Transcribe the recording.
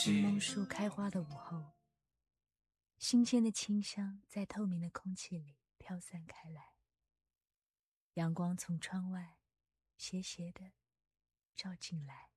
柠檬树开花的午后，新鲜的清香在透明的空气里飘散开来。阳光从窗外斜斜地照进来。